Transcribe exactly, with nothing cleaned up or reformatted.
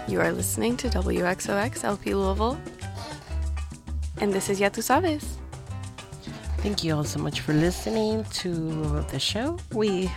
You are listening to W X O X L P Louisville, and this is Ya Tu Sabes. Thank you all so much for listening to the show. We